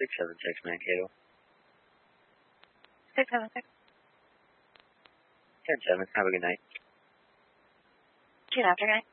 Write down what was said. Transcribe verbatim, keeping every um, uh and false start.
six seven six Mankato. six seven six. ten seven. Have a good night. Good afternoon.